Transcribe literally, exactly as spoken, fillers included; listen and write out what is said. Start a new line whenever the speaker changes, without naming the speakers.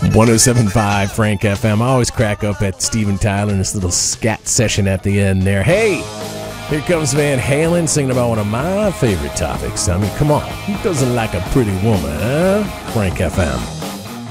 one oh seven point five Frank F M. I always crack up at Steven Tyler and this little scat session at the end there. Hey, here comes Van Halen singing about one of my favorite topics. I mean, come on. Who doesn't like a pretty woman, huh? Frank F M.